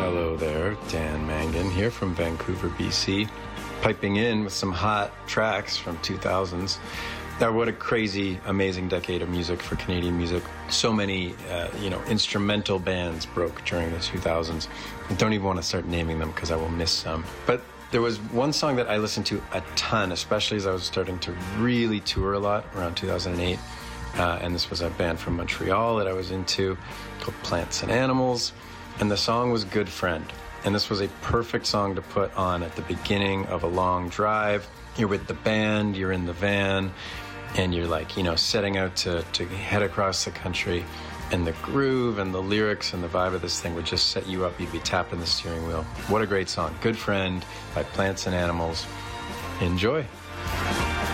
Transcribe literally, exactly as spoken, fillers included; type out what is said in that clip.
Hello there, Dan Mangan here from Vancouver, B C, piping in with some hot tracks from two thousands. Now, what a crazy, amazing decade of music for Canadian music. So many, uh, you know, instrumental bands broke during the two thousands. I don't even want to start naming them because I will miss some. But there was one song that I listened to a ton, especially as I was starting to really tour a lot around two thousand eight. Uh, and this was a band from Montreal that I was into called Plants and Animals. And the song was Good Friend. And this was a perfect song to put on at the beginning of a long drive. You're with the band, you're in the van, and you're like, you know, setting out to, to head across the country. And the groove and the lyrics and the vibe of this thing would just set you up. You'd be tapping the steering wheel. What a great song. Good Friend by Plants and Animals. Enjoy.